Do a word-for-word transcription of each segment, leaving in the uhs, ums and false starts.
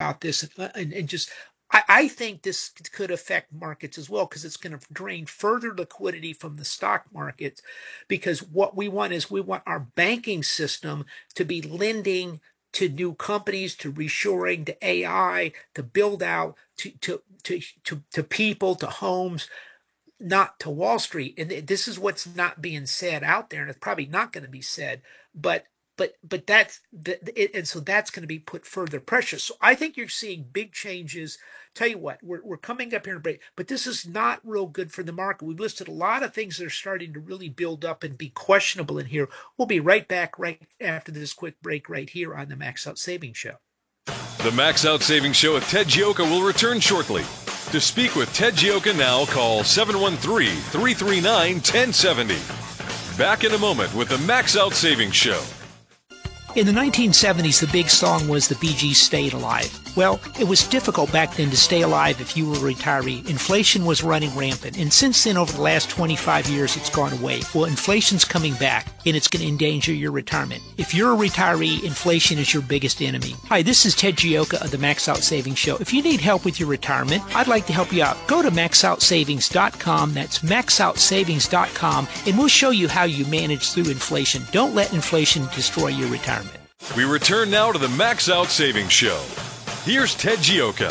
about this and, and, and just I, I think this could affect markets as well because it's going to drain further liquidity from the stock markets. Because what we want is we want our banking system to be lending to new companies, to reshoring, to A I, to build out, to to to to, to people, to homes, not to Wall Street. And this is what's not being said out there, and it's probably not going to be said. But but but that's the, it, and so that's going to be put further pressure. So I think you're seeing big changes. Tell you what, we're we're coming up here in a break, but this is not real good for the market. We've listed a lot of things that are starting to really build up and be questionable in here. We'll be right back right after this quick break right here on the Max Out Savings Show. The Max Out Savings Show with Ted Gioka will return shortly. To speak with Ted Gioka now, call seven one three, three three nine, one zero seven zero. Back in a moment with the Max Out Savings Show. In the nineteen seventies, the big song was the Bee Gees' Stayed Alive. Well, it was difficult back then to stay alive if you were a retiree. Inflation was running rampant, and since then, over the last twenty-five years, it's gone away. Well, inflation's coming back, and it's going to endanger your retirement. If you're a retiree, inflation is your biggest enemy. Hi, this is Ted Gioka of the Max Out Savings Show. If you need help with your retirement, I'd like to help you out. Go to max out savings dot com. That's max out savings dot com, and we'll show you how you manage through inflation. Don't let inflation destroy your retirement. We return now to the Max Out Savings Show. Here's Ted Gioka.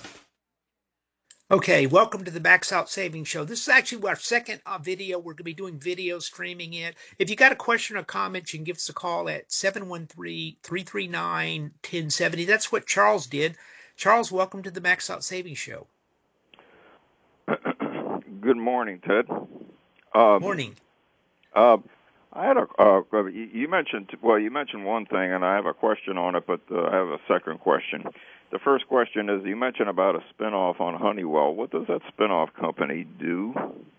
Okay, welcome to the Max Out Savings Show. This is actually our second uh, video. We're going to be doing video streaming it. If you got a question or comment, you can give us a call at seven one three, three three nine, one zero seven zero. That's what Charles did. Charles, welcome to the Max Out Savings Show. Good morning, Ted. Um, Morning. Uh, I had a. Uh, you mentioned well. You mentioned one thing, and I have a question on it, but uh, I have a second question. The first question is: you mentioned about a spinoff on Honeywell. What does that spinoff company do?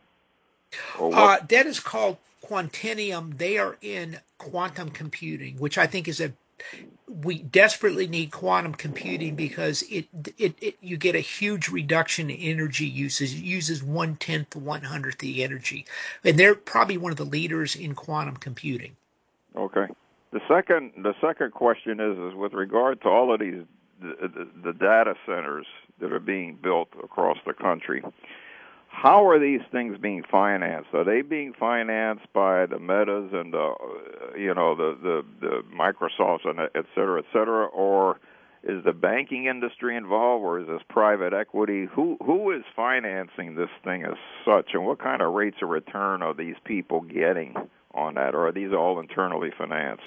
Or what? Uh, that is called Quantinuum. They are in quantum computing, which I think is a. We desperately need quantum computing because it, it, it you get a huge reduction in energy usage. It uses one tenth, one hundredth the energy, and they're probably one of the leaders in quantum computing. Okay. The second the second question is is with regard to all of these the, the data centers that are being built across the country. How are these things being financed? Are they being financed by the Metas and the, you know, the, the, the Microsofts and et cetera, et cetera, or is the banking industry involved, or is this private equity? Who who is financing this thing as such, and what kind of rates of return are these people getting on that, or are these all internally financed?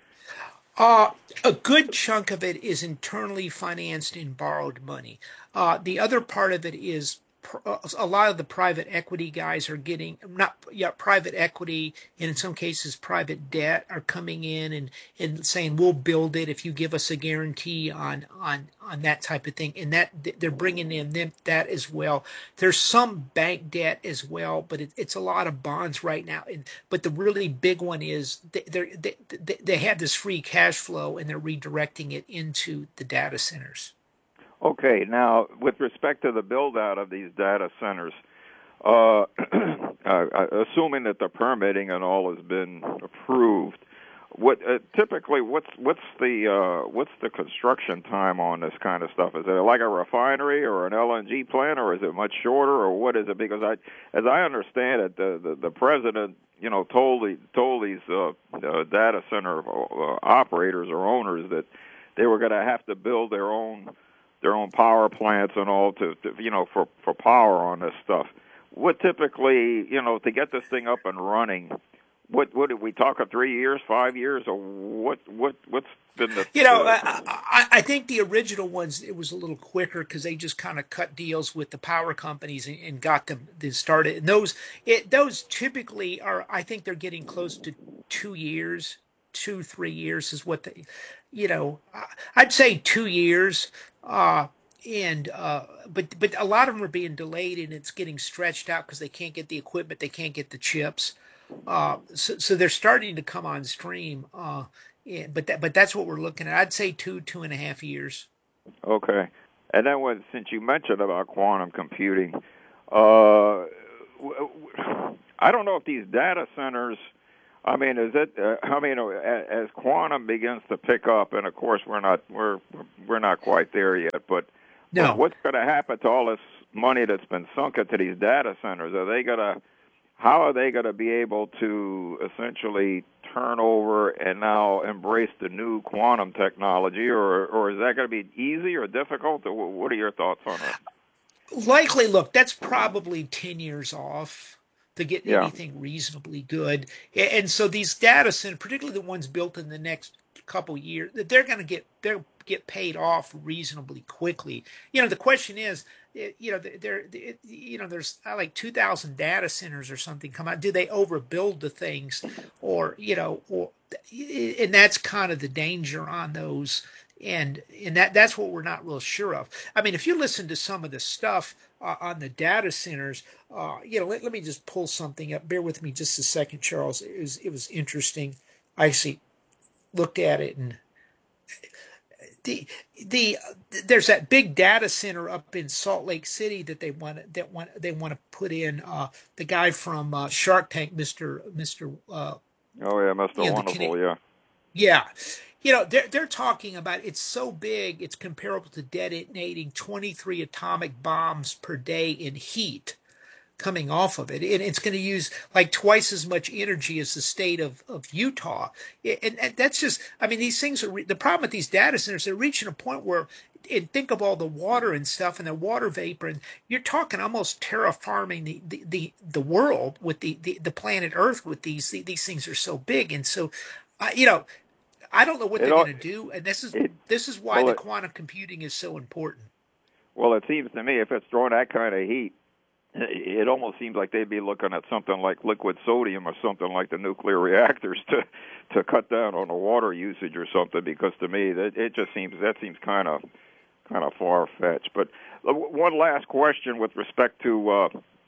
Uh, a good chunk of it is internally financed in borrowed money. Uh, the other part of it is a lot of the private equity guys are getting not yeah private equity and in some cases private debt are coming in and and saying we'll build it if you give us a guarantee on on on that type of thing, and that they're bringing in them that as well. There's some bank debt as well, but it, it's a lot of bonds right now. And but the really big one is they they they they have this free cash flow and they're redirecting it into the data centers. Okay, now with respect to the build-out of these data centers, uh, uh, assuming that the permitting and all has been approved, what uh, typically what's what's the uh, what's the construction time on this kind of stuff? Is it like a refinery or an L N G plant, or is it much shorter, or what is it? Because I, as I understand it, the the, the president, you know, told the, told these uh, uh, data center uh, operators or owners that they were going to have to build their own. their own power plants and all to, to, you know, for, for power on this stuff. What typically, you know, to get this thing up and running, what what did we talk of three years, five years, or what what what's been the? You know, I, I, I think the original ones it was a little quicker because they just kind of cut deals with the power companies and, and got them started. And those it those typically are, I think they're getting close to two years, two three years is what they, you know, I'd say two years. Uh, and uh, but but a lot of them are being delayed, and it's getting stretched out because they can't get the equipment, they can't get the chips. Uh, so so they're starting to come on stream. Uh, yeah, but that but that's what we're looking at. I'd say two two and a half years. Okay, and then when since you mentioned about quantum computing, uh, I don't know if these data centers I mean, is it? Uh, I mean, uh, as quantum begins to pick up, and of course we're not we're we're not quite there yet. But but No. what's going to happen to all this money that's been sunk into these data centers? Are they going to? How are they going to be able to essentially turn over and now embrace the new quantum technology, or or is that going to be easy or difficult? Or what are your thoughts on that? Likely, look, that's probably ten years off to get Yeah. anything reasonably good. A- And so these data centers, particularly the ones built in the next couple years, that they're going to get they're get paid off reasonably quickly. You know, the question is, eh, you know, there, there- you know, there's uh, like two thousand data centers or something come out. Do they overbuild the things, or you know, or and that's kind of the danger on those, and and that that's what we're not real sure of. I mean, if you listen to some of the stuff uh, on the data centers, uh, you know, let, let me just pull something up. Bear with me just a second, Charles. It was it was interesting. I actually looked at it, and the the there's that big data center up in Salt Lake City that they want that want they want to put in. Uh, the guy from uh, Shark Tank, Mister Mister Uh, Oh yeah, Mister you know, the Wonderful. Yeah. yeah. You know, they're they're talking about it's so big, it's comparable to detonating twenty-three atomic bombs per day in heat coming off of it. And it's going to use like twice as much energy as the state of, of Utah. And, and that's just, I mean, these things are, re- the problem with these data centers, they're reaching a point where, and think of all the water and stuff and the water vapor, and you're talking almost terraforming the, the, the, the world with the, the, the planet Earth with these, these things are so big. And so, uh, you know, I don't know what It they're all going to do, and this is it this is why well the it quantum computing is so important. well it seems to me if it's drawing that kind of heat, it almost seems like they'd be looking at something like liquid sodium or something like the nuclear reactors to to cut down on the water usage or something. Because to me, that it just seems that seems kind of kind of far fetched. But one last question with respect to uh,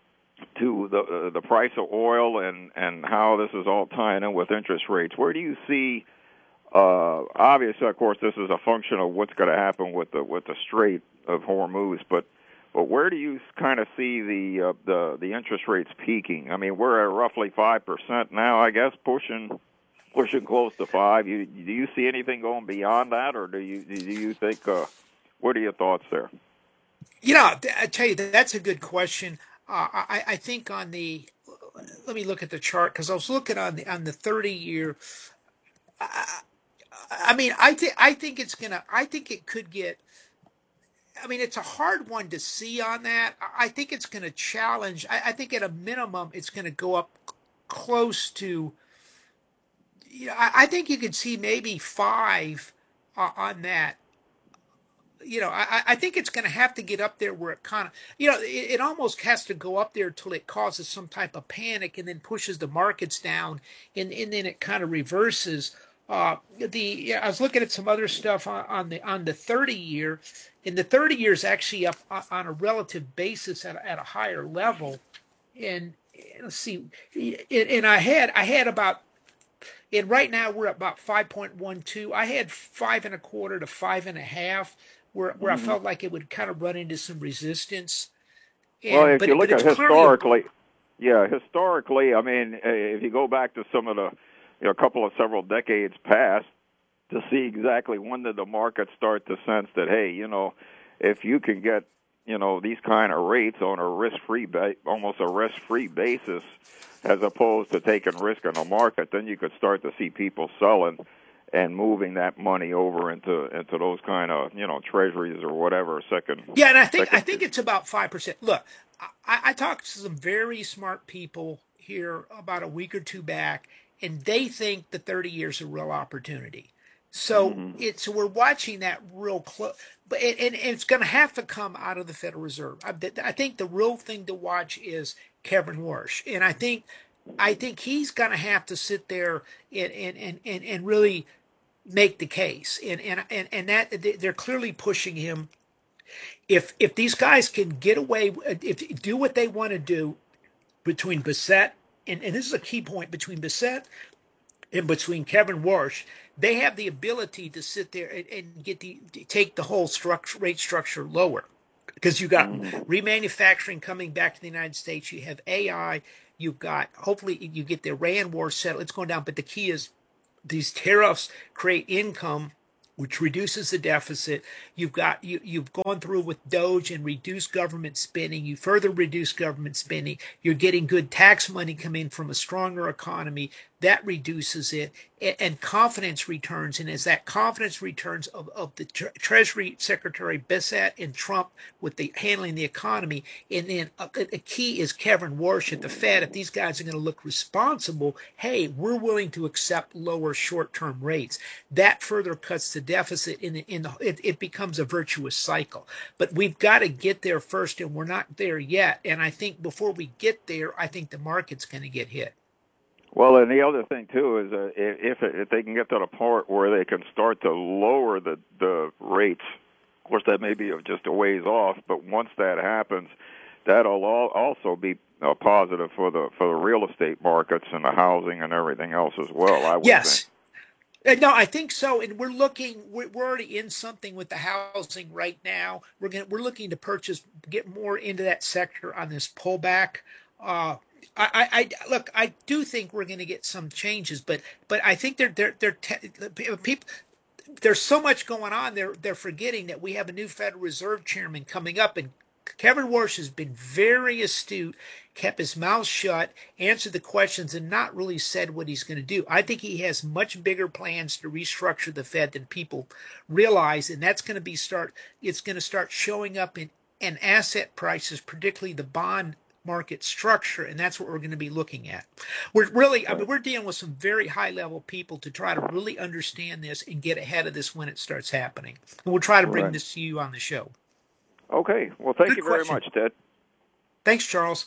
to the uh, the price of oil and and how this is all tying in with interest rates. Where do you see? Uh, obviously, of course, this is a function of what's going to happen with the with the Strait of Hormuz, but but where do you kind of see the uh, the the interest rates peaking? I mean, we're at roughly five percent now, I guess, pushing pushing close to five. You, do you see anything going beyond that, or do you do you think? Uh, what are your thoughts there? You know, I tell you that's a good question. Uh, I I think on the let me look at the chart because I was looking on the on the thirty year. I, I mean, I think I think it's gonna. I think it could get. I mean, it's a hard one to see on that. I think it's going to challenge. I, I think at a minimum, it's going to go up close to. You know, I, I think you could see maybe five uh, on that. You know, I, I think it's going to have to get up there where it kind of, you know, it, it almost has to go up there till it causes some type of panic and then pushes the markets down, and, and then it kind of reverses. Uh, the yeah, I was looking at some other stuff on, on the on the thirty year, and the thirty year is actually up on on a relative basis at, a- at a higher level. And let's see, and, and I had I had about and right now we're at about five point one two. I had five and a quarter to five and a half where where I Hmm. felt like it would kind of run into some resistance. Well, And if you but but look at it's clearly a historically, yeah, historically, I mean, uh, if you go back to some of the, you know, a couple of several decades past, to see exactly when did the market start to sense that, hey, you know, if you can get, you know, these kind of rates on a risk-free, ba- almost a risk-free basis, as opposed to taking risk in the market, then you could start to see people selling and moving that money over into into those kind of, you know, treasuries or whatever, second yeah, and I think I second. think it's about five percent. Look, I, I talked to some very smart people here about a week or two back, and they think the thirty years is a real opportunity. So Mm-hmm. it's so we're watching that real close, but and, and it's going to have to come out of the Federal Reserve. I, I think the real thing to watch is Kevin Warsh, and I think I think he's going to have to sit there and and and and, and really make the case, and and and and that they're clearly pushing him. If if these guys can get away, if do what they want to do between Bissett and and this is a key point between Bissett and between Kevin Warsh, they have the ability to sit there and, and get the take the whole structure rate structure lower. because you got Mhm. remanufacturing coming back to the United States. You have A I. You've got hopefully you get the Iran war settled. It's going down, but the key is these tariffs create income, which reduces the deficit. You've got you you've gone through with Doge and reduced government spending. You further reduce government spending. You're getting good tax money coming from a stronger economy that reduces it, and, and confidence returns. And as that confidence returns of, of the tre- Treasury Secretary Bissett and Trump with the handling the economy, and then a, a key is Kevin Warsh at the Fed. If these guys are going to look responsible, hey, we're willing to accept lower short-term rates. That further cuts the deficit in the, in the it, it becomes a virtuous cycle. But we've got to get there first, and we're not there yet. And I think before we get there, I think the market's going to get hit. Well, and the other thing too is uh, if if they can get to the part where they can start to lower the the rates, of course that may be just a ways off, but once that happens, that'll all also be a positive for the for the real estate markets and the housing and everything else as well, I would think. Yes. Uh, No, I think so, and we're looking. We're, we're already in something with the housing right now. We're going we're looking to purchase, get more into that sector on this pullback. Uh, I, I, I look. I do think we're going to get some changes, but but I think they're they're they're te- people. There's so much going on. They're they're forgetting that we have a new Federal Reserve Chairman coming up, and Kevin Warsh has been very astute, kept his mouth shut, answered the questions, and not really said what he's going to do. I think he has much bigger plans to restructure the Fed than people realize, and that's going to be start. It's going to start showing up in in asset prices, particularly the bond market structure, and that's what we're going to be looking at. We're really, I mean, Right. we're dealing with some very high level people to try to really understand this and get ahead of this when it starts happening. And we'll try to bring Right. this to you on the show. Okay. Well, thank Good you very question. much, Ted. Thanks, Charles.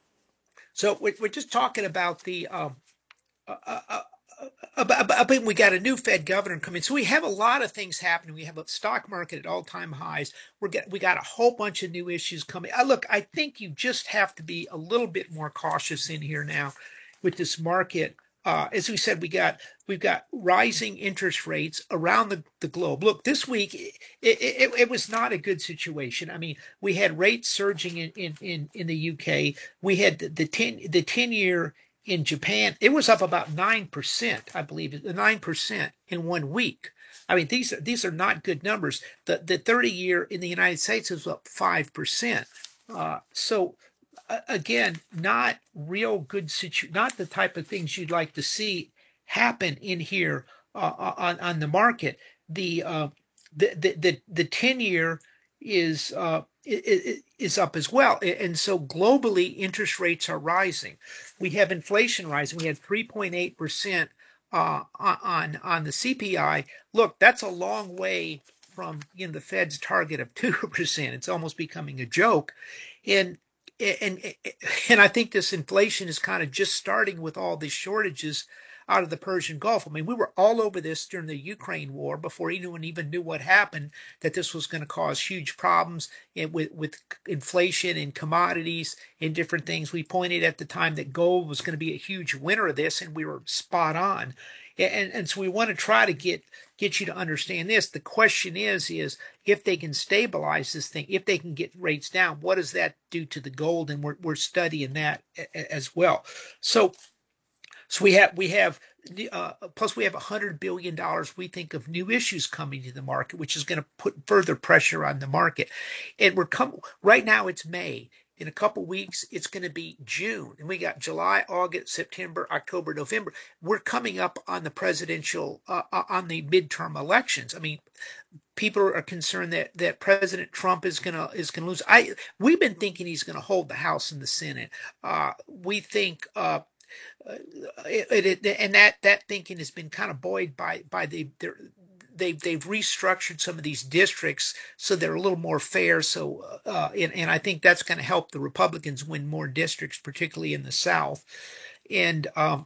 So we're, we're just talking about the um, uh, uh, uh, about, about, we got a new Fed governor coming. So we have a lot of things happening. We have a stock market at all time highs. We're get, we got a whole bunch of new issues coming. Uh, look, I think you just have to be a little bit more cautious in here now with this market. Uh, as we said, we got we've got rising interest rates around the, the globe. Look, this week it, it, it was not a good situation. I mean, we had rates surging in in, in, in the U K. We had the, the ten the ten year in Japan, it was up about nine percent, I believe, nine percent in one week. I mean, these are these are not good numbers. The the thirty year in the United States is up five percent. Uh, so uh, again, not real good situ, not the type of things you'd like to see happen in here uh, on on the market. The uh, the the the the ten year is uh, is up as well, and so globally interest rates are rising. We have inflation rising. We had three point eight percent uh, on on the C P I. Look, that's a long way from you know the Fed's target of two percent. It's almost becoming a joke, and and and I think this inflation is kind of just starting with all these shortages out of the Persian Gulf. I mean, we were all over this during the Ukraine war before anyone even knew what happened, that this was going to cause huge problems with, with inflation and commodities and different things. We pointed at the time that gold was going to be a huge winner of this, and we were spot on. And, and so we want to try to get get you to understand this. The question is, is if they can stabilize this thing, if they can get rates down, what does that do to the gold? And we're, we're studying that as well. So so we have we have uh, plus we have a hundred billion dollars we think of new issues coming to the market, which is going to put further pressure on the market. And we're come right now. It's May. In a couple weeks, it's going to be June, and we got July, August, September, October, November. We're coming up on the presidential uh, uh, on the midterm elections. I mean, people are concerned that that President Trump is gonna is gonna lose. I we've been thinking he's going to hold the House and the Senate. Uh, we think. Uh, uh, it, it, and that that thinking has been kind of buoyed by by the they've they've restructured some of these districts so they're a little more fair. So uh, and and I think that's going to help the Republicans win more districts, particularly in the South. And um,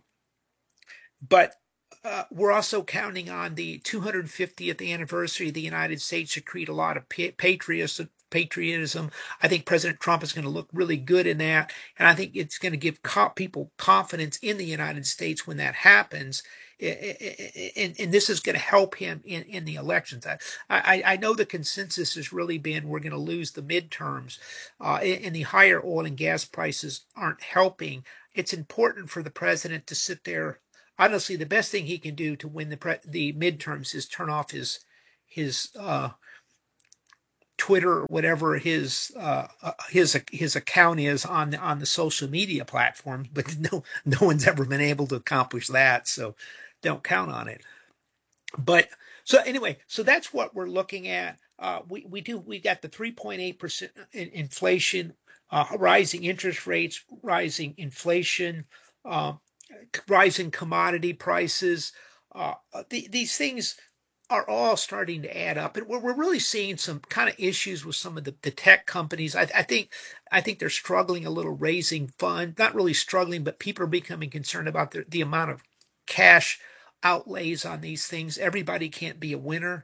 but uh, we're also counting on the two hundred fiftieth anniversary of the United States to create a lot of patriotism. Patriotism. I think President Trump is going to look really good in that, and I think it's going to give co- people confidence in the United States when that happens. and, and this is going to help him in, in the elections. I, I, I know the consensus has really been we're going to lose the midterms, uh, and the higher oil and gas prices aren't helping. It's important for the president to sit there. Honestly, the best thing he can do to win the pre- the midterms is turn off his his uh, Twitter or whatever his uh, uh, his his account is on the on the social media platforms. But no no one's ever been able to accomplish that, so don't count on it. But so anyway, so that's what we're looking at. Uh, we we do we got the three point eight percent inflation, uh, rising interest rates, rising inflation. Uh, rising commodity prices. Uh, the, these things are all starting to add up, and we're, we're really seeing some kind of issues with some of the, the tech companies. I, I think I think they're struggling a little raising funds. Not really struggling, but people are becoming concerned about the, the amount of cash outlays on these things. Everybody can't be a winner,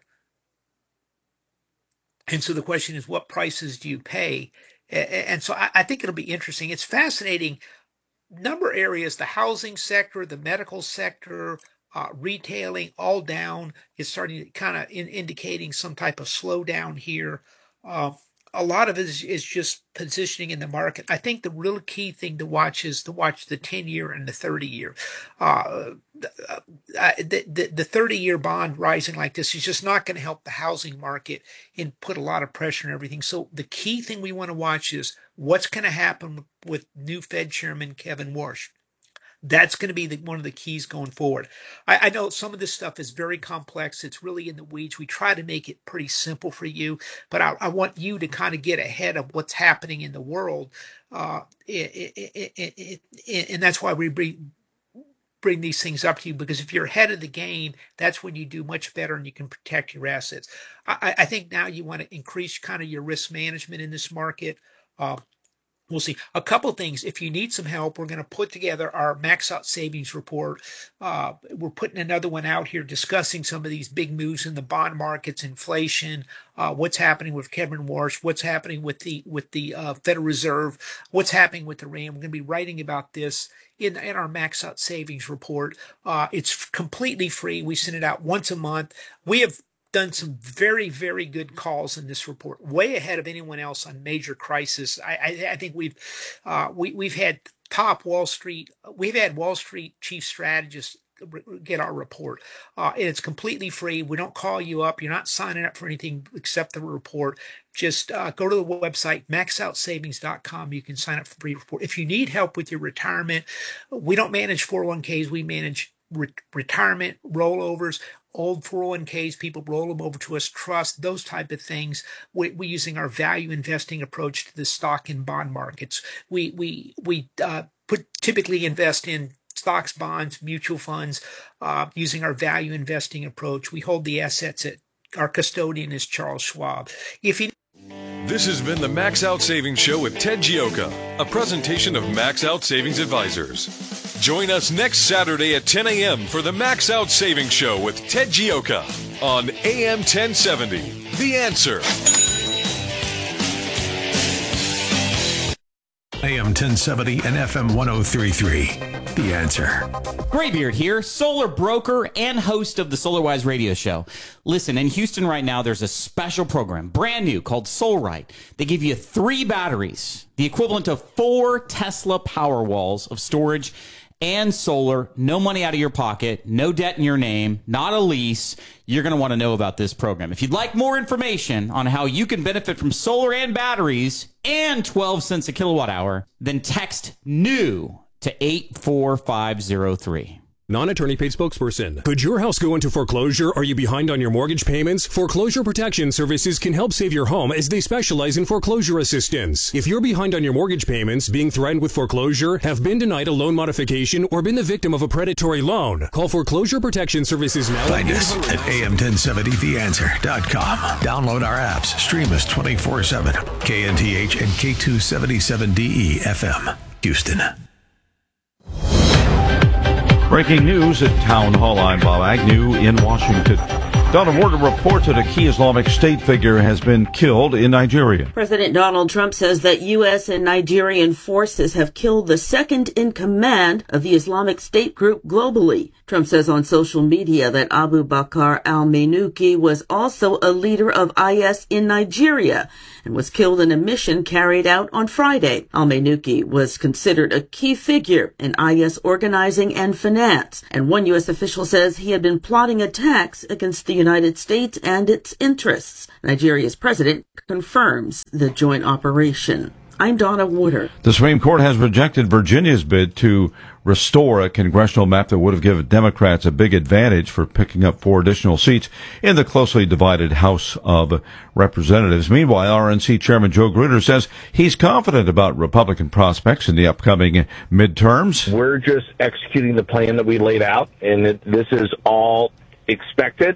and so the question is, what prices do you pay? And, and so I, I think it'll be interesting. It's fascinating. Number of areas, the housing sector, the medical sector, uh, retailing, all down. Is starting to kind of in, indicating some type of slowdown here. Uh, a lot of it is, is just positioning in the market. I think the real key thing to watch is to watch the ten-year and the thirty-year. Uh, the, the, the thirty-year bond rising like this is just not going to help the housing market and put a lot of pressure on everything. So the key thing we want to watch is what's going to happen with new Fed Chairman Kevin Warsh. That's going to be the, one of the keys going forward. I, I know some of this stuff is very complex. It's really in the weeds. We try to make it pretty simple for you, but I, I want you to kind of get ahead of what's happening in the world. Uh, it, it, it, it, it, and that's why we bring, bring these things up to you, because if you're ahead of the game, that's when you do much better and you can protect your assets. I, I think now you want to increase kind of your risk management in this market. Uh, We'll see. A couple of things. If you need some help, we're going to put together our Max Out Savings Report. Uh, we're putting another one out here discussing some of these big moves in the bond markets, inflation, uh, what's happening with Kevin Warsh, what's happening with the with the uh, Federal Reserve, what's happening with the R A M. We're going to be writing about this in, in our Max Out Savings Report. Uh, it's completely free. We send it out once a month. We have done some very, very good calls in this report, way ahead of anyone else on major crisis. I, I, I think we've uh, we, we've had top Wall Street, we've had Wall Street chief strategists get our report. Uh, and it's completely free. We don't call you up. You're not signing up for anything except the report. Just uh, go to the website, max out savings dot com. You can sign up for the free report. If you need help with your retirement, we don't manage four oh one k's. We manage re- retirement rollovers. Old four oh one k's, people roll them over to us, trust, those type of things. We, we're using our value investing approach to the stock and bond markets. We we we uh, put typically invest in stocks, bonds, mutual funds, uh, using our value investing approach. We hold the assets at our custodian is Charles Schwab. If you This has been the Max Out Savings Show with Ted Gioka, a presentation of Max Out Savings Advisors. Join us next Saturday at ten a.m. for the Max Out Savings Show with Ted Gioka on A M ten seventy. The Answer. A M ten seventy and F M one oh three point three. The Answer. Graybeard here, solar broker and host of the SolarWise radio show. Listen, in Houston right now, there's a special program, brand new, called SolRite. They give you three batteries, the equivalent of four Tesla Powerwalls of storage and solar, no money out of your pocket, no debt in your name, not a lease. You're going to want to know about this program. If you'd like more information on how you can benefit from solar and batteries and twelve cents a kilowatt hour, then text NEW to eight four five zero three. Non-attorney paid spokesperson. Could your house go into foreclosure? Are you behind on your mortgage payments? Foreclosure Protection Services can help save your home as they specialize in foreclosure assistance. If you're behind on your mortgage payments, being threatened with foreclosure, have been denied a loan modification, or been the victim of a predatory loan, call Foreclosure Protection Services now. Find us at A M ten seventy the answer dot com. Download our apps. Stream us twenty-four seven. K N T H and K two seventy-seven D E F M. Houston. Breaking news at Town Hall. I'm Bob Agnew in Washington. Donna Warder reports that a key Islamic State figure has been killed in Nigeria. President Donald Trump says that U S and Nigerian forces have killed the second in command of the Islamic State group globally. Trump says on social media that Abu Bakr al-Manuki was also a leader of I S in Nigeria and was killed in a mission carried out on Friday. Al-Manuki was considered a key figure in I S organizing and finance, and one U S official says he had been plotting attacks against the United States and its interests. Nigeria's president confirms the joint operation. I'm Donna Warder. The Supreme Court has rejected Virginia's bid to restore a congressional map that would have given Democrats a big advantage for picking up four additional seats in the closely divided House of Representatives. Meanwhile, R N C Chairman Joe Gruner says he's confident about Republican prospects in the upcoming midterms. We're just executing the plan that we laid out, and it, this is all expected.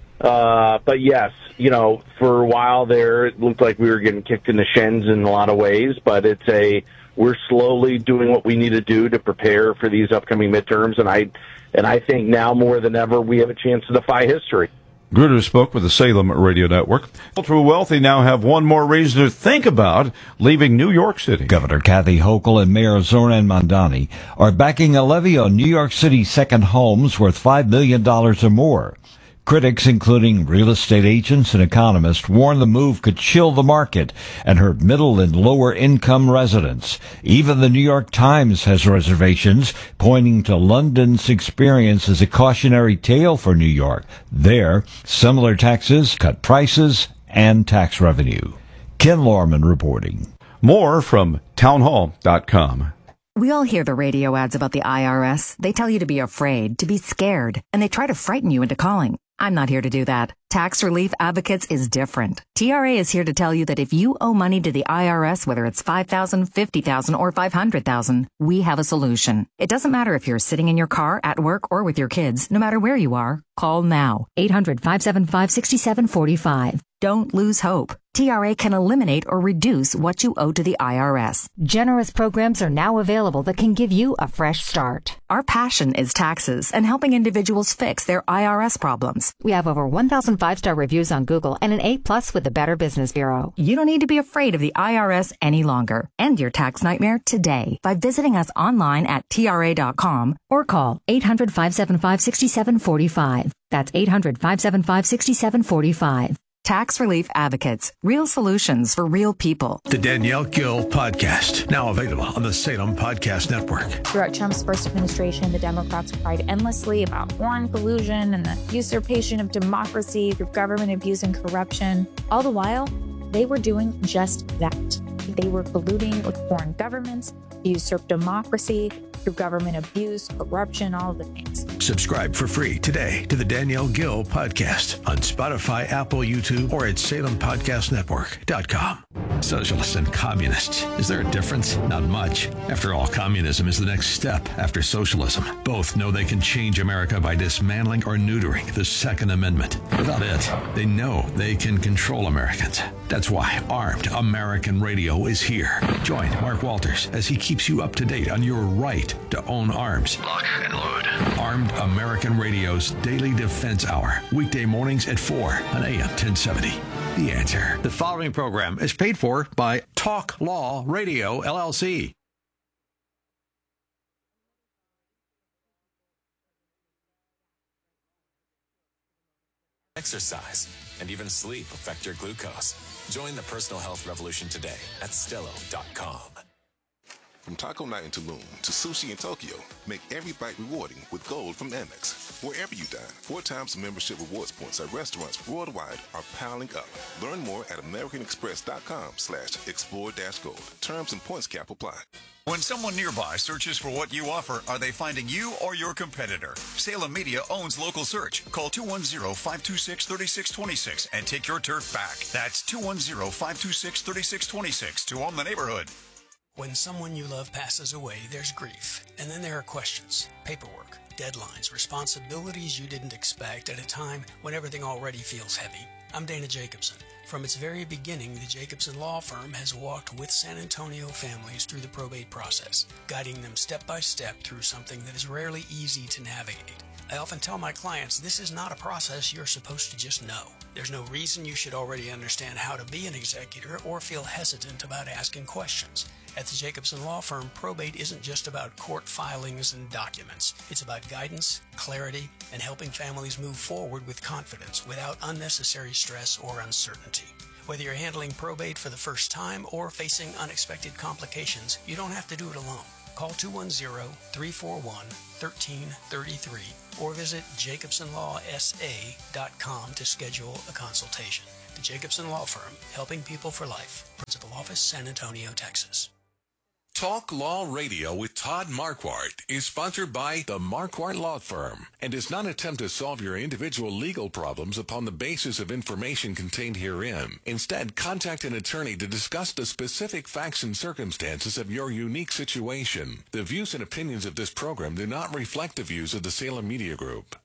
Uh, but yes, you know, for a while there, it looked like we were getting kicked in the shins in a lot of ways, but it's a, we're slowly doing what we need to do to prepare for these upcoming midterms. And I, and I think now more than ever, we have a chance to defy history. Gruner spoke with the Salem Radio Network. Ultra wealthy now have one more reason to think about leaving New York City. Governor Kathy Hochul and Mayor Zoran Mandani are backing a levy on New York City's second homes worth five million dollars or more. Critics, including real estate agents and economists, warn the move could chill the market and hurt middle and lower income residents. Even the New York Times has reservations, pointing to London's experience as a cautionary tale for New York. There, similar taxes cut prices and tax revenue. Ken Lorman reporting. More from townhall dot com. We all hear the radio ads about the I R S. They tell you to be afraid, to be scared, and they try to frighten you into calling. I'm not here to do that. Tax Relief Advocates is different. T R A is here to tell you that if you owe money to the I R S, whether it's five thousand dollars, fifty thousand dollars, or five hundred thousand dollars, we have a solution. It doesn't matter if you're sitting in your car, at work, or with your kids. No matter where you are, call now. eight hundred, five seven five, six seven four five. Don't lose hope. T R A can eliminate or reduce what you owe to the I R S. Generous programs are now available that can give you a fresh start. Our passion is taxes and helping individuals fix their I R S problems. We have over one thousand five-star reviews on Google and an A plus with the Better Business Bureau. You don't need to be afraid of the I R S any longer. End your tax nightmare today by visiting us online at T R A dot com or call eight hundred, five seven five, six seven four five. That's eight hundred, five seven five, six seven four five. Tax Relief Advocates. Real solutions for real people. The Danielle Gill Podcast, now available on the Salem Podcast Network. Throughout Trump's first administration, the Democrats cried endlessly about foreign collusion and the usurpation of democracy through government abuse and corruption. All the while, they were doing just that. They were colluding with foreign governments to usurp democracy through government abuse, corruption, all of the things. Subscribe for free today to the Danielle Gill Podcast on Spotify, Apple, YouTube, or at salem podcast network dot com. Socialists and communists. Is there a difference? Not much. After all, communism is the next step after socialism. Both know they can change America by dismantling or neutering the Second Amendment. Without it, they know they can control Americans. That's why Armed American Radio is here. Join Mark Walters as he keeps you up to date on your right to own arms. Lock and load. Armed American Radio's Daily Defense Hour. Weekday mornings at four on A M ten seventy. The Answer. The following program is paid for by Talk Law Radio, L L C. Exercise and even sleep affect your glucose. Join the personal health revolution today at Stello dot com. From taco night in Tulum to sushi in Tokyo, make every bite rewarding with gold from Amex. Wherever you dine, four times membership rewards points at restaurants worldwide are piling up. Learn more at americanexpress.com slash explore dash gold. Terms and points cap apply. When someone nearby searches for what you offer, are they finding you or your competitor? Salem Media owns Local Search. Call two one zero, five two six, three six two six and take your turf back. That's two one zero, five two six, three six two six to own the neighborhood. When someone you love passes away, there's grief. And then there are questions, paperwork, deadlines, responsibilities you didn't expect at a time when everything already feels heavy. I'm Dana Jacobson. From its very beginning, the Jacobson Law Firm has walked with San Antonio families through the probate process, guiding them step by step through something that is rarely easy to navigate. I often tell my clients this is not a process you're supposed to just know. There's no reason you should already understand how to be an executor or feel hesitant about asking questions. At the Jacobson Law Firm, probate isn't just about court filings and documents. It's about guidance, clarity, and helping families move forward with confidence without unnecessary stress or uncertainty. Whether you're handling probate for the first time or facing unexpected complications, you don't have to do it alone. Call two one zero, three four one, one three three three or visit jacobson law s a dot com to schedule a consultation. The Jacobson Law Firm, helping people for life. Principal Office, San Antonio, Texas. Talk Law Radio with Todd Marquardt is sponsored by the Marquardt Law Firm and does not attempt to solve your individual legal problems upon the basis of information contained herein. Instead, contact an attorney to discuss the specific facts and circumstances of your unique situation. The views and opinions of this program do not reflect the views of the Salem Media Group.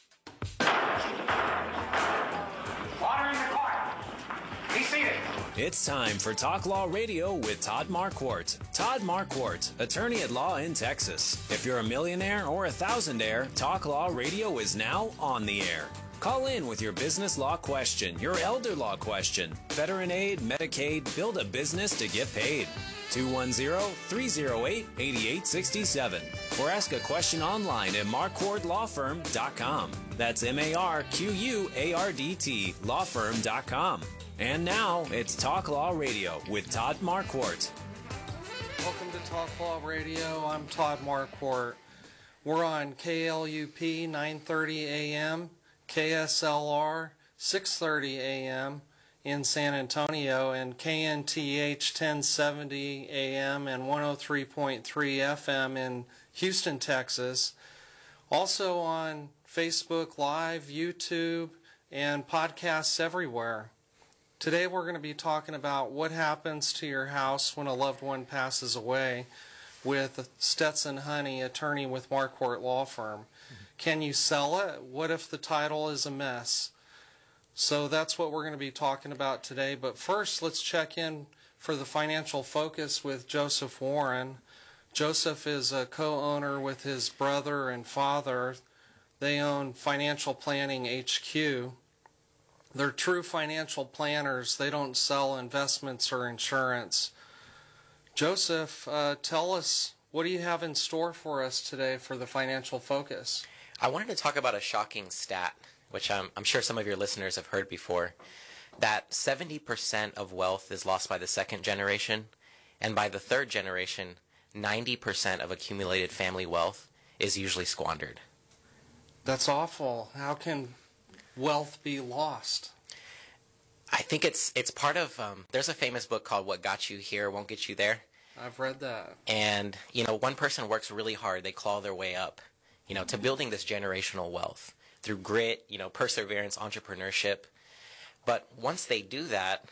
Water in the car. Be seated. It's time for Talk Law Radio with Todd Marquardt. Todd Marquardt, attorney at law in Texas. If you're a millionaire or a thousandaire, Talk Law Radio is now on the air. Call in with your business law question, your elder law question, veteran aid, Medicaid, build a business to get paid. two one zero, three zero eight, eight eight six seven or ask a question online at marquardt law firm dot com. That's M A R Q U A R D T law firm dot com. And now, it's Talk Law Radio with Todd Marquardt. Welcome to Talk Law Radio. I'm Todd Marquardt. We're on K L U P nine thirty A M, K S L R six thirty A M in San Antonio, and K N T H ten seventy A M and one oh three point three F M in Houston, Texas. Also on Facebook Live, YouTube, and podcasts everywhere. Today we're going to be talking about what happens to your house when a loved one passes away with Stetson Honey, attorney with Marquardt Law Firm. Mm-hmm. Can you sell it? What if the title is a mess? So that's what we're going to be talking about today. But first, let's check in for the financial focus with Joseph Warren. Joseph is a co-owner with his brother and father. They own Financial Planning H Q. They're true financial planners. They don't sell investments or insurance. Joseph, uh, tell us, what do you have in store for us today for the financial focus? I wanted to talk about a shocking stat, which I'm, I'm sure some of your listeners have heard before, that seventy percent of wealth is lost by the second generation, and by the third generation, ninety percent of accumulated family wealth is usually squandered. That's awful. How can wealth be lost? I think it's it's part of, um, there's a famous book called What Got You Here Won't Get You There. I've read that. And, you know, one person works really hard. They claw their way up, you know, to building this generational wealth through grit, you know, perseverance, entrepreneurship. But once they do that,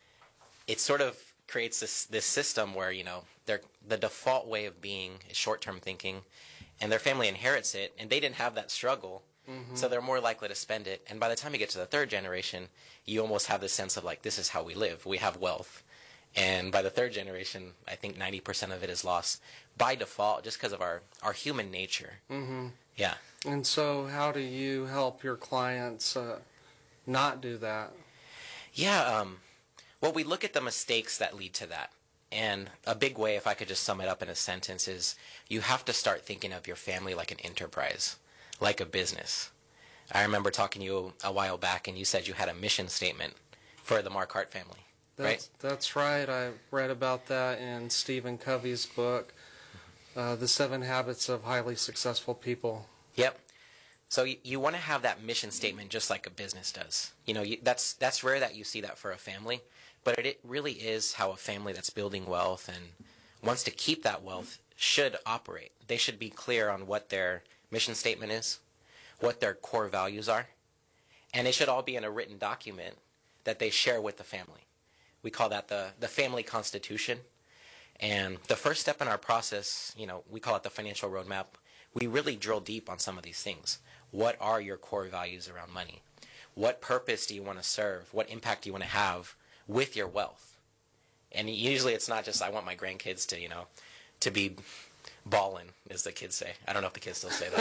it sort of creates this, this system where, you know, they're, the default way of being is short-term thinking, and their family inherits it, and they didn't have that struggle. Mm-hmm. So they're more likely to spend it. And by the time you get to the third generation, you almost have this sense of like, this is how we live. We have wealth. And by the third generation, I think ninety percent of it is lost by default just because of our, our human nature. Mm-hmm. Yeah. And so how do you help your clients uh, not do that? Yeah. Um, well, we look at the mistakes that lead to that. And a big way, if I could just sum it up in a sentence, is you have to start thinking of your family like an enterprise. Like a business. I remember talking to you a while back, and you said you had a mission statement for the Marquardt family, that's, right? That's right. I read about that in Stephen Covey's book, uh, The Seven Habits of Highly Successful People. Yep. So you, you want to have that mission statement just like a business does. You know, you, that's that's rare that you see that for a family, but it, it really is how a family that's building wealth and wants to keep that wealth should operate. They should be clear on what their mission statement is, what their core values are, and it should all be in a written document that they share with the family. We call that the, the family constitution. And the first step in our process, you know, we call it the financial roadmap. We really drill deep on some of these things. What are your core values around money? What purpose do you want to serve? What impact do you want to have with your wealth? And usually it's not just, I want my grandkids to, you know, to be ballin', as the kids say. I don't know if the kids still say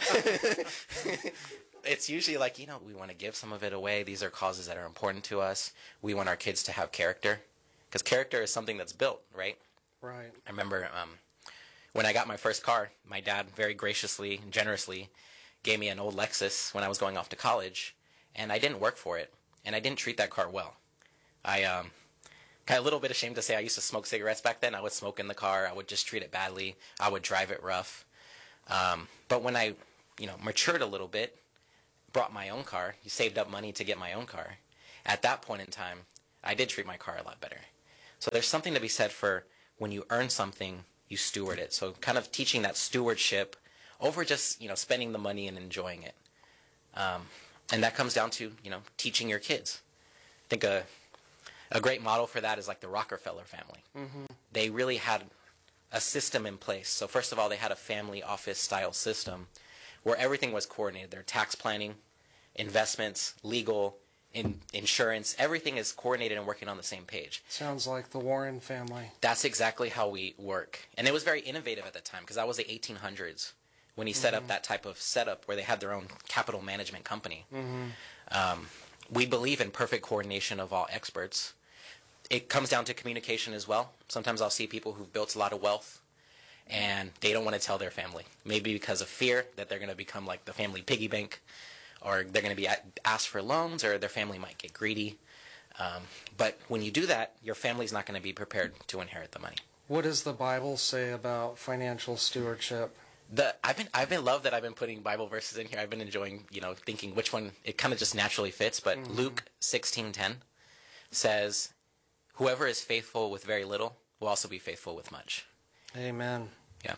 that. It's usually like, you know, we want to give some of it away. These are causes that are important to us. We want our kids to have character, because character is something that's built, right? Right. I remember um, when I got my first car, my dad very graciously and generously gave me an old Lexus when I was going off to college, and I didn't work for it, and I didn't treat that car well. I um, got a little bit ashamed to say I used to smoke cigarettes back then. I would smoke in the car. I would just treat it badly. I would drive it rough. Um, but when I, you know, matured a little bit, brought my own car, you saved up money to get my own car, at that point in time, I did treat my car a lot better. So there's something to be said for when you earn something, you steward it. So kind of teaching that stewardship over just, you know, spending the money and enjoying it. Um, and that comes down to, you know, teaching your kids. I think a, a great model for that is like the Rockefeller family. Mm-hmm. They really had a system in place. So first of all, they had a family office style system where everything was coordinated. Their tax planning, investments, legal, in, insurance, everything is coordinated and working on the same page. Sounds like the Warren family. That's exactly how we work. And it was very innovative at the time, because that was the eighteen hundreds when he set Mm-hmm. up that type of setup where they had their own capital management company. Mm-hmm. Um, we believe in perfect coordination of all experts. It comes down to communication as well. Sometimes I'll see people who've built a lot of wealth and they don't want to tell their family. Maybe because of fear that they're going to become like the family piggy bank, or they're going to be asked for loans, or their family might get greedy. Um, but when you do that, your family's not going to be prepared to inherit the money. What does the Bible say about financial stewardship? The I've been I've been love that I've been putting Bible verses in here. I've been enjoying, you know, thinking which one it kind of just naturally fits. But Mm-hmm. Luke sixteen ten says, "Whoever is faithful with very little will also be faithful with much." Amen. Yeah.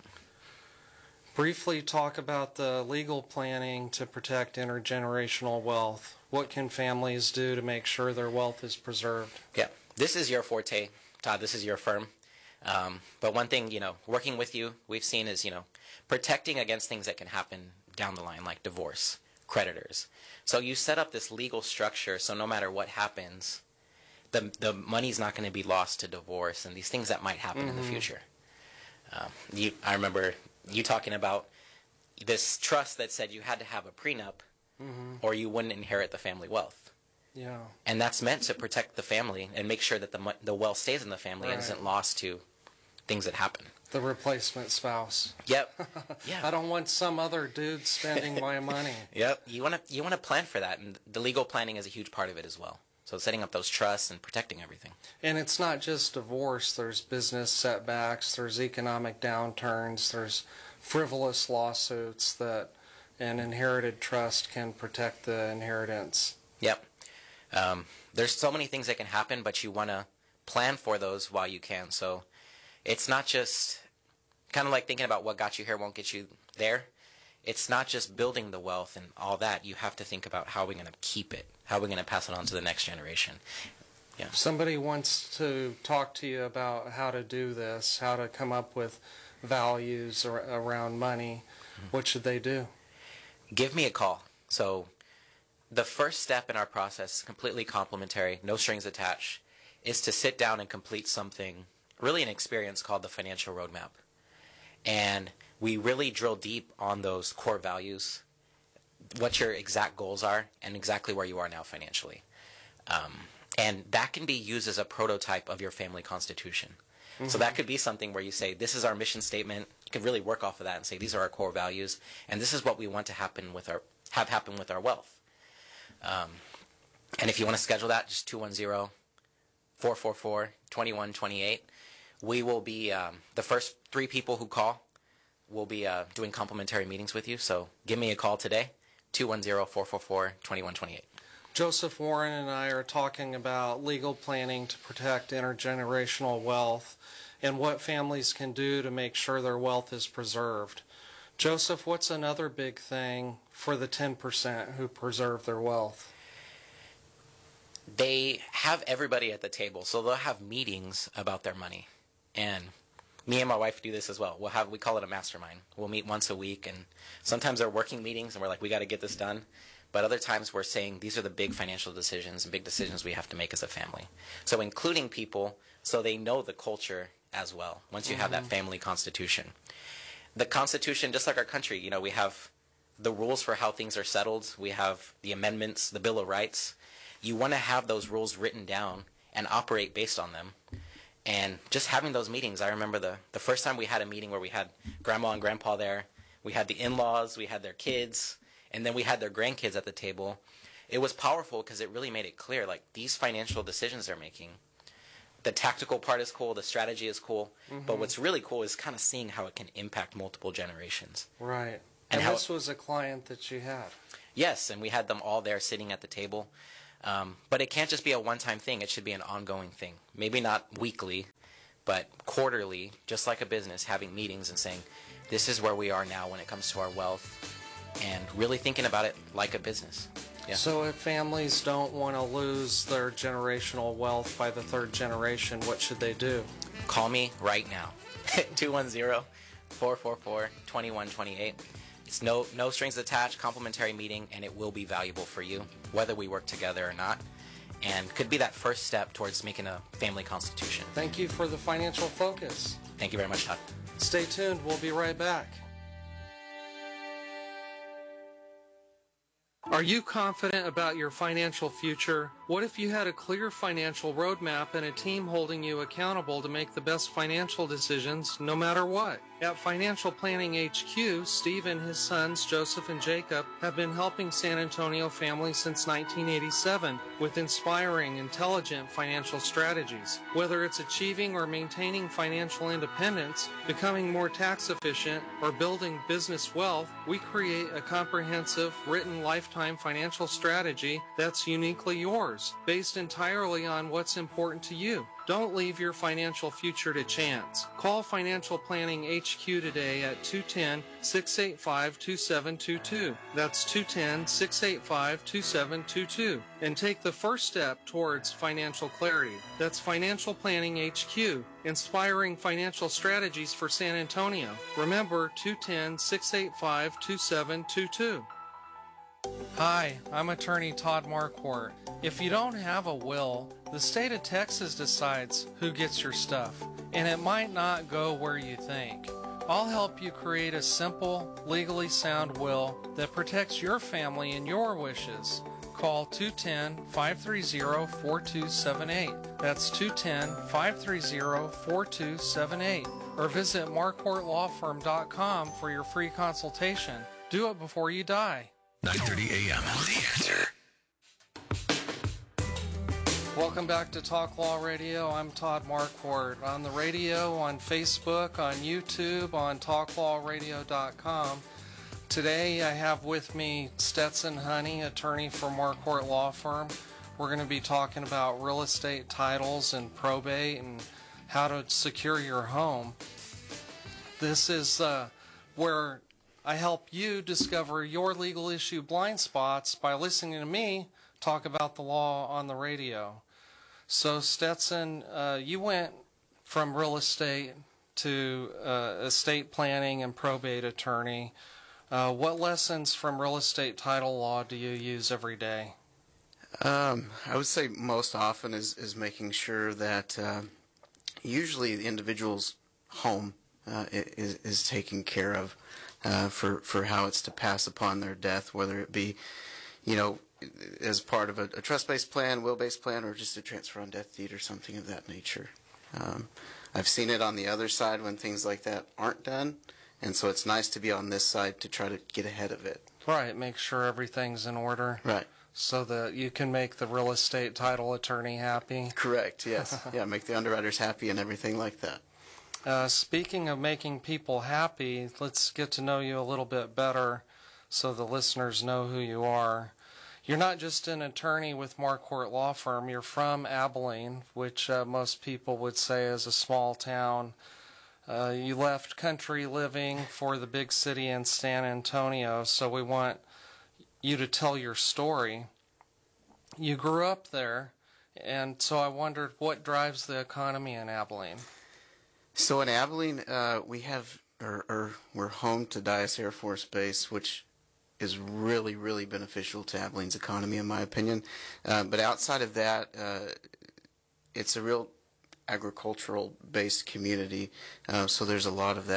Briefly talk about the legal planning to protect intergenerational wealth. What can families do to make sure their wealth is preserved? Yeah. This is your forte, Todd. This is your firm. Um, but one thing, you know, working with you, we've seen is, you know, protecting against things that can happen down the line, like divorce, creditors. So you set up this legal structure so no matter what happens, the the money's not going to be lost to divorce and these things that might happen in the Mhm. future. Um, you, I remember you talking about this trust that said you had to have a prenup Mhm. or you wouldn't inherit the family wealth. Yeah. And that's meant to protect the family and make sure that the mo- the wealth stays in the family and Right. isn't lost to things that happen. The replacement spouse. Yep. Yeah. I don't want some other dude spending my money. Yep. You want to you want to plan for that, and the legal planning is a huge part of it as well. So setting up those trusts and protecting everything. And it's not just divorce. There's business setbacks. There's economic downturns. There's frivolous lawsuits that an inherited trust can protect the inheritance. Yep. Um, there's so many things that can happen, but you want to plan for those while you can. So it's not just kind of like thinking about what got you here won't get you there. It's not just building the wealth and all that. You have to think about how we're going to keep it, how we're going to pass it on to the next generation. Yeah. If somebody wants to talk to you about how to do this, how to come up with values ar- around money, what should they do? Give me a call. So the first step in our process, completely complimentary, no strings attached, is to sit down and complete something, really an experience called the Financial Roadmap. And we really drill deep on those core values, what your exact goals are, and exactly where you are now financially. Um, and that can be used as a prototype of your family constitution. So Mhm. that could be something where you say, this is our mission statement. You can really work off of that and say, these are our core values, and this is what we want to happen with our have happen with our wealth. Um, and if you want to schedule that, just two one zero, four four four, two one two eight. We will be, um, the first three people who call will be uh, doing complimentary meetings with you. So give me a call today, two one zero, four four four, two one two eight. Joseph Warren and I are talking about legal planning to protect intergenerational wealth and what families can do to make sure their wealth is preserved. Joseph, what's another big thing for the ten percent who preserve their wealth? They have everybody at the table, so they'll have meetings about their money. And me and my wife do this as well. We'll have, we call it a mastermind. We'll meet once a week, and sometimes they're working meetings, and we're like, we got to get this done. But other times we're saying these are the big financial decisions and big decisions we have to make as a family. So including people so they know the culture as well, once you have that Mhm. family constitution. the Constitution, just like our country, you know, we have the rules for how things are settled. We have the amendments, the Bill of Rights. You want to have those rules written down and operate based on them. And just having those meetings, I remember the, the first time we had a meeting where we had grandma and grandpa there, we had the in-laws, we had their kids, and then we had their grandkids at the table. It was powerful because it really made it clear, like, these financial decisions they're making, the tactical part is cool, the strategy is cool, mm-hmm. but what's really cool is kind of seeing how it can impact multiple generations. Right. And, and how, this was a client that you had. Yes, and we had them all there sitting at the table. Um, but it can't just be a one-time thing. It should be an ongoing thing. Maybe not weekly, but quarterly, just like a business, having meetings and saying, this is where we are now when it comes to our wealth, and really thinking about it like a business. Yeah. So if families don't want to lose their generational wealth by the third generation, what should they do? Call me right now, two one zero, four four four, two one two eight. It's no, no strings attached, complimentary meeting, and it will be valuable for you, whether we work together or not, and could be that first step towards making a family constitution. Thank you for the financial focus. Thank you very much, Todd. Stay tuned. We'll be right back. Are you confident about your financial future? What if you had a clear financial roadmap and a team holding you accountable to make the best financial decisions no matter what? At Financial Planning H Q, Steve and his sons, Joseph and Jacob, have been helping San Antonio families since nineteen eighty-seven with inspiring, intelligent financial strategies. Whether it's achieving or maintaining financial independence, becoming more tax efficient, or building business wealth, we create a comprehensive, written lifetime financial strategy that's uniquely yours, based entirely on what's important to you. Don't leave your financial future to chance. Call Financial Planning H Q today at two one zero, six eight five, two seven two two. That's two one zero, six eight five, two seven two two. And take the first step towards financial clarity. That's Financial Planning H Q, inspiring financial strategies for San Antonio. Remember, two one zero, six eight five, two seven two two. Hi, I'm attorney Todd Marquardt. If you don't have a will, the state of Texas decides who gets your stuff, and it might not go where you think. I'll help you create a simple, legally sound will that protects your family and your wishes. Call two one zero, five three zero, four two seven eight. That's two one zero, five three zero, four two seven eight. Or visit marquardt law firm dot com for your free consultation. Do it before you die. nine thirty a.m. The Answer. Welcome back to Talk Law Radio. I'm Todd Marquardt. On the radio, on Facebook, on YouTube, on talk law radio dot com. Today I have with me Stetson Honey, attorney for Marquardt Law Firm. We're going to be talking about real estate titles and probate and how to secure your home. This is uh, where I help you discover your legal issue blind spots by listening to me talk about the law on the radio. So Stetson, uh, you went from real estate to uh, estate planning and probate attorney. Uh, what lessons from real estate title law do you use every day? Um, I would say most often is, is making sure that uh, usually the individual's home uh, is, is taken care of. Uh, for, for how it's to pass upon their death, whether it be, you know, as part of a, a trust-based plan, will-based plan, or just a transfer on death deed or something of that nature. Um, I've seen it on the other side when things like that aren't done, and so it's nice to be on this side to try to get ahead of it. Right, make sure everything's in order. Right. So that you can make the real estate title attorney happy. Correct, yes. Yeah, make the underwriters happy and everything like that. Uh, speaking of making people happy, let's get to know you a little bit better so the listeners know who you are. You're not just an attorney with Marquardt Law Firm. You're from Abilene, which uh, most people would say is a small town. Uh, you left country living for the big city in San Antonio, so we want you to tell your story. You grew up there, and so I wondered what drives the economy in Abilene. So in Abilene, uh, we have, or, or we're home to Dyess Air Force Base, which is really, really beneficial to Abilene's economy, in my opinion. Uh, but outside of that, uh, it's a real agricultural-based community, uh, so there's a lot of that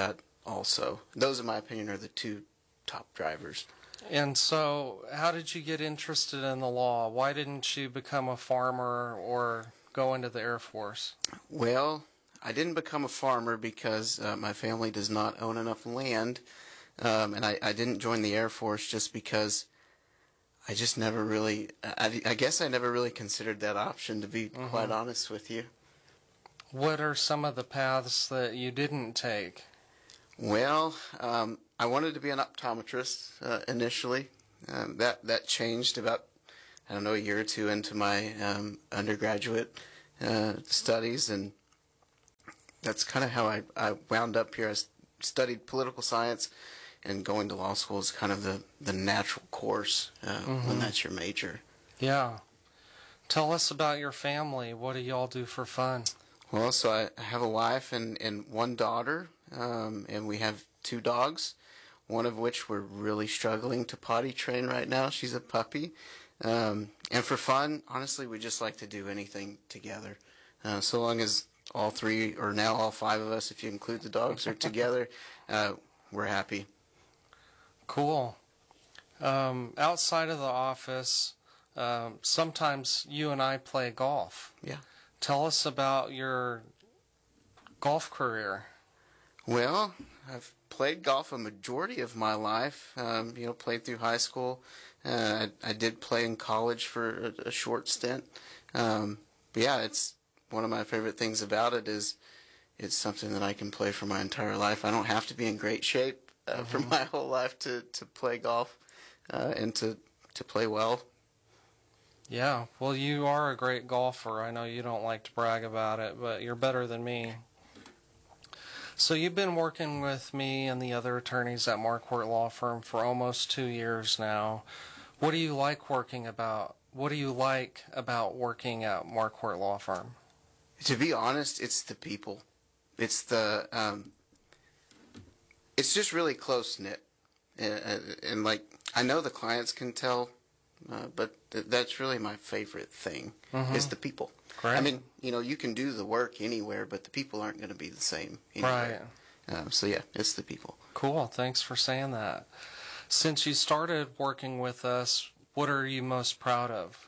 also. Those, in my opinion, are the two top drivers. And so, how did you get interested in the law? Why didn't you become a farmer or go into the Air Force? Well, I didn't become a farmer because uh, my family does not own enough land, um, and I, I didn't join the Air Force just because I just never really, I, I guess I never really considered that option, to be mm-hmm. quite honest with you. What are some of the paths that you didn't take? Well, um, I wanted to be an optometrist uh, initially. Um, that that changed about, I don't know, a year or two into my um, undergraduate uh, studies, and that's kind of how I, I wound up here. I studied political science, and going to law school is kind of the, the natural course uh, mm-hmm. when that's your major. Yeah. Tell us about your family. What do y'all do for fun? Well, so I have a wife and, and one daughter, um, and we have two dogs, one of which we're really struggling to potty train right now. She's a puppy. Um, and for fun, honestly, we just like to do anything together. Uh, so long as all three, or now all five of us, if you include the dogs, are together, uh, we're happy. Cool. Um, outside of the office, um, sometimes you and I play golf. Yeah. Tell us about your golf career. Well, I've played golf a majority of my life. Um, you know, played through high school. Uh, I, I did play in college for a, a short stint. Um, but yeah, it's one of my favorite things about it is it's something that I can play for my entire life. I don't have to be in great shape uh, mm-hmm. for my whole life to, to play golf uh, and to, to play well. Yeah, well, you are a great golfer. I know you don't like to brag about it, but you're better than me. So you've been working with me and the other attorneys at Marquardt Law Firm for almost two years now. What do you like working about? What do you like about working at Marquardt Law Firm? To be honest, it's the people. It's the um, it's just really close knit, and, and like I know the clients can tell. Uh, but th- that's really my favorite thing mm-hmm. is the people. Right. I mean, you know, you can do the work anywhere, but the people aren't going to be the same anywhere. Right. Um, so, yeah, it's the people. Cool. Thanks for saying that. Since you started working with us, what are you most proud of?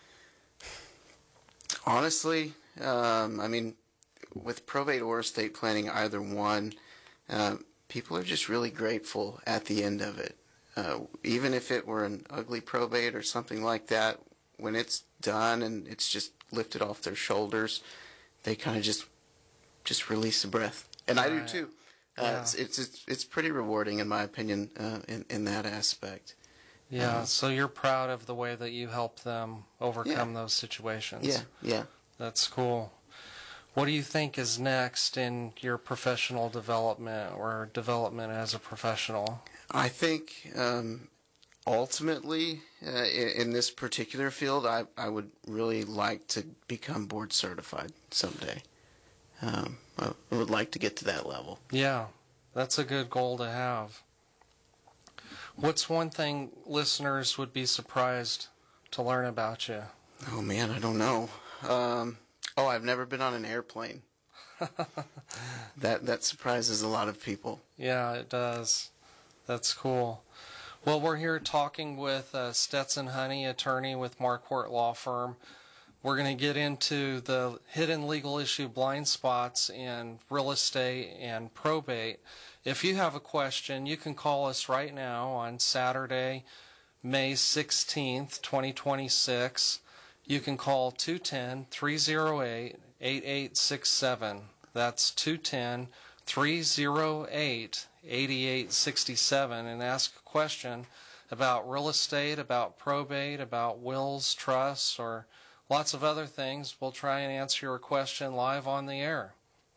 Honestly, um, I mean, with probate or estate planning, either one, uh, people are just really grateful at the end of it. Uh, even if it were an ugly probate or something like that, when it's done and it's just lifted off their shoulders, they kind of just just release a breath. And right. I do too. Uh, yeah. it's, it's it's it's pretty rewarding, in my opinion, uh, in in that aspect. Yeah. Uh, so you're proud of the way that you help them overcome yeah. those situations. Yeah. Yeah. That's cool. What do you think is next in your professional development or development as a professional? I think um, ultimately uh, in, in this particular field, I, I would really like to become board certified someday. Um, I would like to get to that level. Yeah, that's a good goal to have. What's one thing listeners would be surprised to learn about you? Oh, man, I don't know. Um, oh, I've never been on an airplane. that that surprises a lot of people. Yeah, it does. That's cool. Well, we're here talking with uh, Stetson Honey, attorney with Marquardt Law Firm. We're going to get into the hidden legal issue blind spots in real estate and probate. If you have a question, you can call us right now on Saturday, May sixteenth, twenty twenty-six. You can call two one zero, three zero eight, eight eight six seven. That's two one zero, three zero eight, eight eight six seven and ask a question about real estate, about probate, about wills, trusts, or lots of other things. We'll try and answer your question live on the air.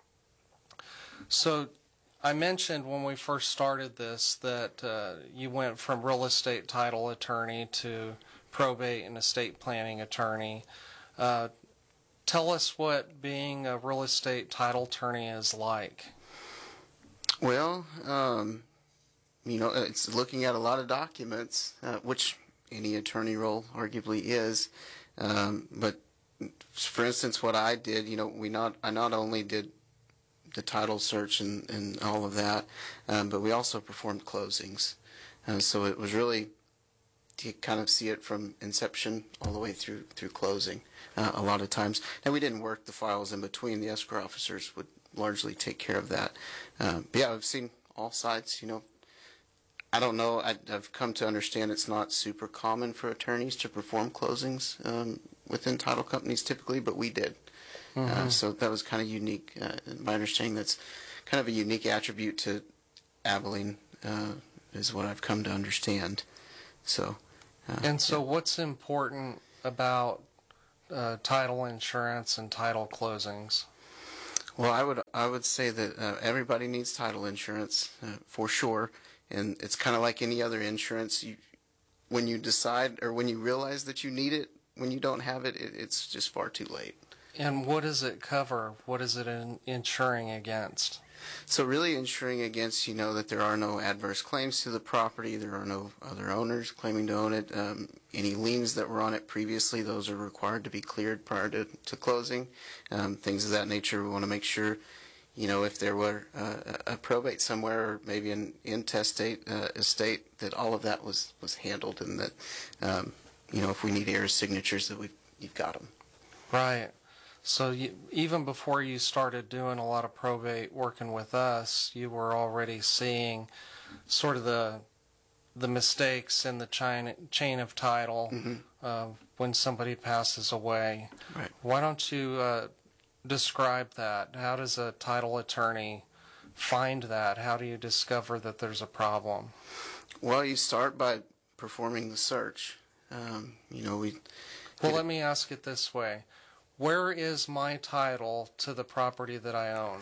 So I mentioned when we first started this that uh, you went from real estate title attorney to probate and estate planning attorney. Uh, tell us what being a real estate title attorney is like. Well, um, you know, it's looking at a lot of documents, uh, which any attorney role arguably is. Um, but for instance, what I did, you know, we not I not only did the title search and, and all of that, um, but we also performed closings. Uh, so it was really to kind of see it from inception all the way through through closing uh, a lot of times. And we didn't work the files in between. The escrow officers would largely take care of that. Uh, but yeah, I've seen all sides, you know. I don't know. I, I've come to understand it's not super common for attorneys to perform closings um, within title companies typically, but we did. Mm-hmm. Uh, so that was kind of unique. Uh, in my understanding, that's kind of a unique attribute to Abilene, uh, is what I've come to understand. So. Uh, and so, yeah. What's important about uh, title insurance and title closings? Well, I would I would say that uh, everybody needs title insurance uh, for sure, and it's kind of like any other insurance. You, when you decide or when you realize that you need it, when you don't have it, it it's just far too late. And what does it cover? What is it in, insuring against? So really insuring against, you know, that there are no adverse claims to the property, there are no other owners claiming to own it. Um, any liens that were on it previously, those are required to be cleared prior to, to closing. Um, things of that nature, we want to make sure, you know, if there were uh, a probate somewhere or maybe an intestate uh, estate, that all of that was, was handled, and that, um, you know, if we need heirs' signatures, that we've, you've got them. Right. So you, even before you started doing a lot of probate working with us, you were already seeing sort of the the mistakes in the chain, chain of title mm-hmm. uh, when somebody passes away. Right. Why don't you uh, describe that? How does a title attorney find that? How do you discover that there's a problem? Well, you start by performing the search. Um, you know, we. Well, let me ask it this way. Where is my title to the property that I own?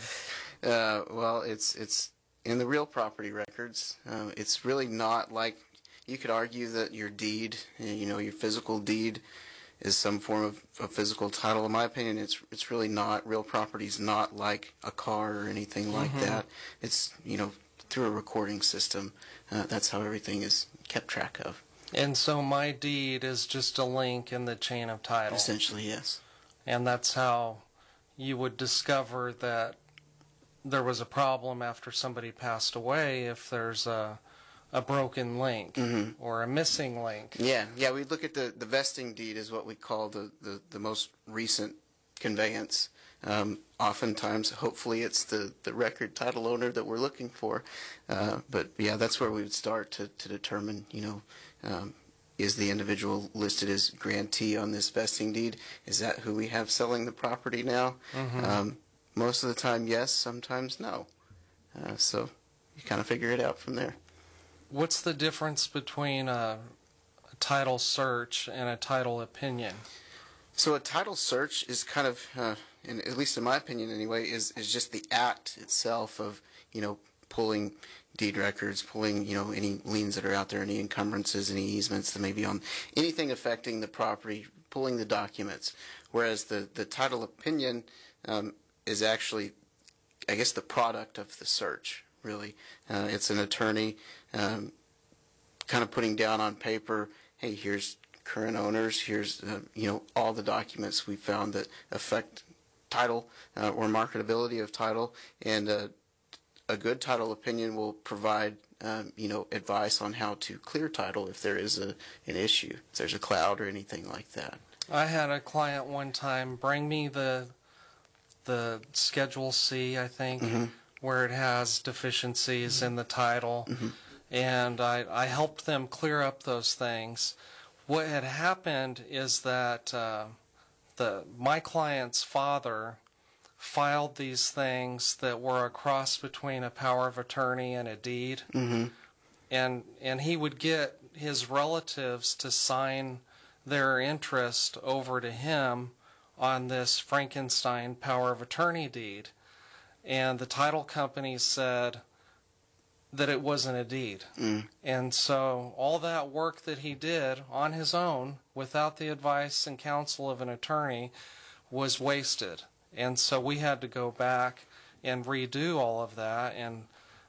Uh, well, it's it's in the real property records. Uh, it's really not like, you could argue that your deed, you know, your physical deed is some form of a physical title. In my opinion, it's it's really not. Real property is not like a car or anything like mm-hmm. that. It's, you know, through a recording system. Uh, that's how everything is kept track of. And so my deed is just a link in the chain of title? Essentially, yes. And that's how you would discover that there was a problem after somebody passed away, if there's a a broken link mm-hmm. or a missing link. Yeah, yeah. We look at the, the vesting deed is what we call the, the, the most recent conveyance. Um, oftentimes, hopefully, it's the, the record title owner that we're looking for. Uh, but yeah, that's where we would start to, to determine, you know, um, is the individual listed as grantee on this vesting deed? Is that who we have selling the property now? Mm-hmm. Um, most of the time, yes. Sometimes, no. Uh, so you kind of figure it out from there. What's the difference between a, a title search and a title opinion? So a title search is kind of, uh, in, at least in my opinion anyway, is, is just the act itself of, you know, pulling deed records, pulling, you know, any liens that are out there, any encumbrances, any easements that may be on, anything affecting the property, pulling the documents. Whereas the, the title opinion um, is actually, I guess, the product of the search, really. Uh, it's an attorney um, kind of putting down on paper, hey, here's current owners, here's, uh, you know, all the documents we found that affect title uh, or marketability of title, and uh, a good title opinion will provide, um, you know, advice on how to clear title if there is a an issue, if there's a cloud or anything like that. I had a client one time bring me the the Schedule C, I think, mm-hmm. where it has deficiencies mm-hmm. in the title, mm-hmm. and I, I helped them clear up those things. What had happened is that uh, the my client's father filed these things that were a cross between a power of attorney and a deed, mm-hmm. and and he would get his relatives to sign their interest over to him on this Frankenstein power of attorney deed, and the title company said that it wasn't a deed. Mm. And so all that work that he did on his own without the advice and counsel of an attorney was wasted. And so we had to go back and redo all of that. And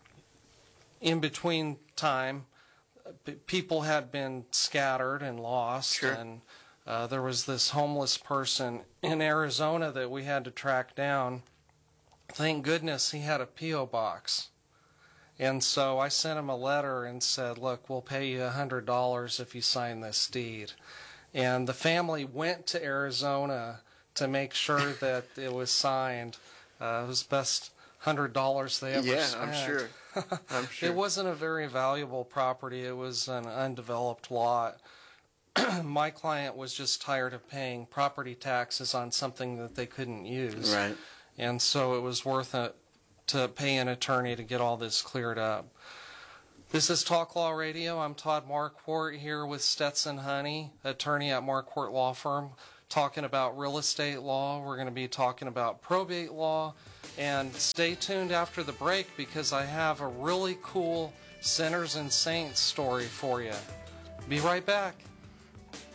in between time, p- people had been scattered and lost. Sure. And uh, there was this homeless person in Arizona that we had to track down. thank goodness he had a P O box. And so I sent him a letter and said, look, we'll pay you one hundred dollars if you sign this deed. And the family went to Arizona to make sure that it was signed. Uh, it was the best one hundred dollars they ever yeah, spent. I'm sure. I'm sure. It wasn't a very valuable property. It was an undeveloped lot. My client was just tired of paying property taxes on something that they couldn't use. Right. And so it was worth it to pay an attorney to get all this cleared up. This is Talk Law Radio. I'm Todd Marquardt here with Stetson Honey, attorney at Marquardt Law Firm, talking about real estate law. We're going to be talking about probate law. And stay tuned after the break because I have a really cool Sinners and Saints story for you. Be right back.